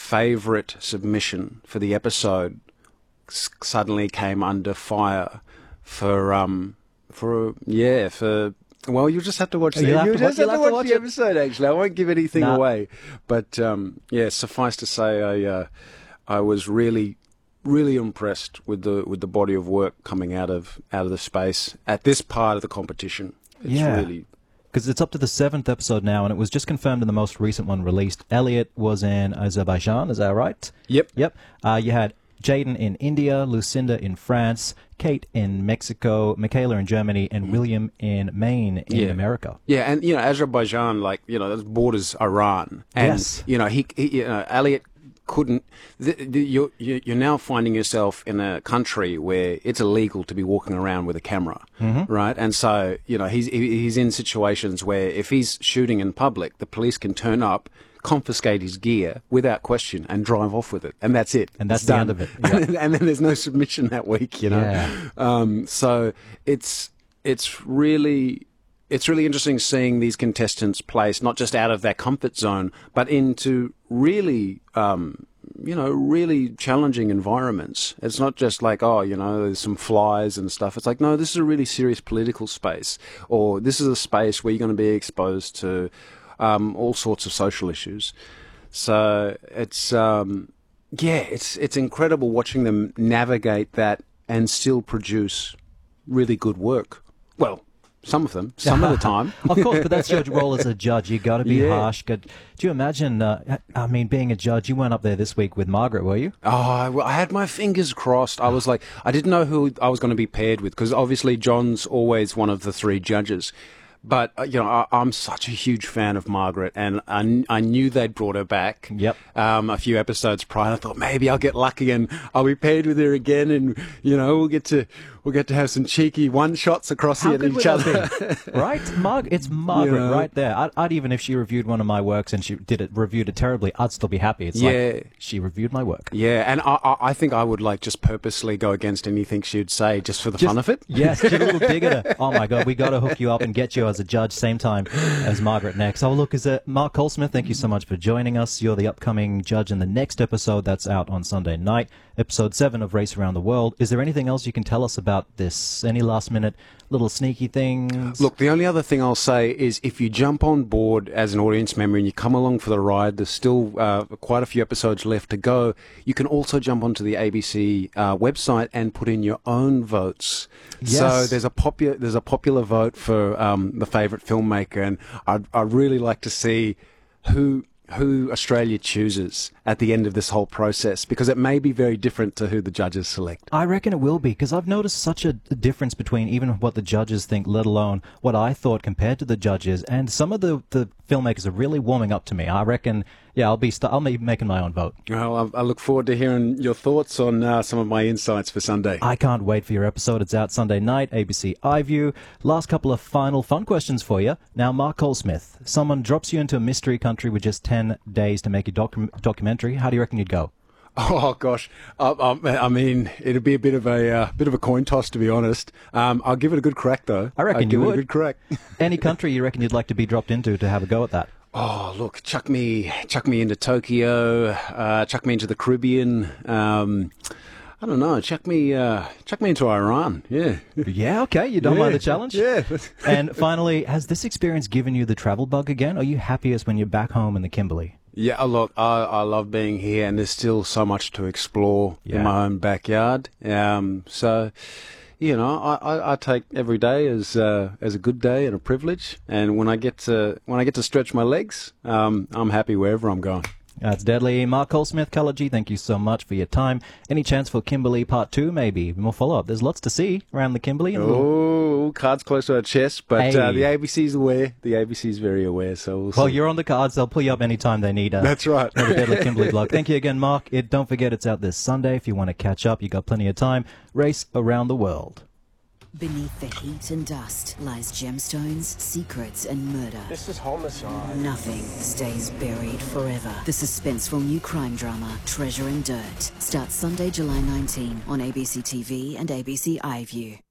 favourite submission for the episode suddenly came under fire for well, you'll just have to watch the episode. Actually, I won't give anything away, but suffice to say, I was really impressed with the body of work coming out of the space at this part of the competition. It's really, because it's up to the 7th episode now, and it was just confirmed in the most recent one released. Elliot was in Azerbaijan, is that right? Yep. You had Jaden in India, Lucinda in France, Kate in Mexico, Michaela in Germany, and William in Maine in America. Yeah, and Azerbaijan, that borders Iran, and Elliot couldn't. You're now finding yourself in a country where it's illegal to be walking around with a camera, right? And so he's in situations where if he's shooting in public, the police can turn up, confiscate his gear without question, and drive off with it, and that's it. And that's the end of it. Yeah. And then there's no submission that week, So it's really interesting seeing these contestants placed not just out of their comfort zone, but into really really challenging environments. It's not just like, there's some flies and stuff. It's like, no, this is a really serious political space, or this is a space where you're going to be exposed to all sorts of social issues. So it's it's incredible watching them navigate that and still produce really good work. Well, some of them, some of the time. Of course, but that's your role as a judge. You got to be harsh. Do you imagine, being a judge, you weren't up there this week with Margaret, were you? Oh, I had my fingers crossed. I was like, I didn't know who I was going to be paired with, because obviously John's always one of the 3 judges. But, I'm such a huge fan of Margaret, and I knew they'd brought her back a few episodes prior. I thought maybe I'll get lucky and I'll be paired with her again, and, we'll get to have some cheeky one-shots across each other. Right? It's Margaret right there. I'd even, if she reviewed one of my works and she reviewed it terribly, I'd still be happy. It's like, she reviewed my work. Yeah, and I think I would just purposely go against anything she'd say just for the fun of it. Yes, get a little dig at her. Oh my God, we got to hook you up and get you as a judge same time as Margaret next. Oh, look, is it Mark Colesmith? Thank you so much for joining us. You're the upcoming judge in the next episode that's out on Sunday night, episode 7 of Race Around the World. Is there anything else you can tell us about this? Any last-minute little sneaky things? Look, the only other thing I'll say is if you jump on board as an audience member and you come along for the ride, there's still quite a few episodes left to go. You can also jump onto the ABC website and put in your own votes. Yes. So there's a popular vote for the favourite filmmaker, and I'd really like to see who Australia chooses at the end of this whole process, because it may be very different to who the judges select. I reckon it will be, because I've noticed such a difference between even what the judges think, let alone what I thought compared to the judges, and some of the filmmakers are really warming up to me. I reckon, I'll be making my own vote. Well, I look forward to hearing your thoughts on some of my insights for Sunday. I can't wait for your episode. It's out Sunday night, ABC iView. Last couple of final fun questions for you. Now, Mark Colesmith, someone drops you into a mystery country with just 10 days to make a documentary. How do you reckon you'd go? Oh gosh, I mean, it'd be a bit of a coin toss, to be honest. I'll give it a good crack, though. I reckon you would. A good crack. Any country you reckon you'd like to be dropped into to have a go at that? Oh, look, chuck me into Tokyo, chuck me into the Caribbean. I don't know. Chuck me into Iran. Yeah. Yeah. Okay. You don't mind the challenge. Yeah. And finally, has this experience given you the travel bug again? Are you happiest when you're back home in the Kimberley? Yeah. Look, I love being here, and there's still so much to explore in my own backyard. So, I take every day as a good day and a privilege. And when I get to stretch my legs, I'm happy wherever I'm going. That's deadly. Mark Colesmith, Colour G, thank you so much for your time. Any chance for Kimberley Part 2, maybe? More follow-up. There's lots to see around the Kimberley. Oh, cards close to our chest, but the ABC's aware. The ABC's very aware, so we'll see. Well, you're on the cards. They'll pull you up anytime they need That's right. a deadly Kimberley blog. Thank you again, Mark. Don't forget it's out this Sunday. If you want to catch up, you got plenty of time. Race Around the World. Beneath the heat and dust lies gemstones, secrets, and murder. This is homicide. Nothing stays buried forever. The suspenseful new crime drama, Treasure and Dirt, starts Sunday, July 19 on ABC TV and ABC iView.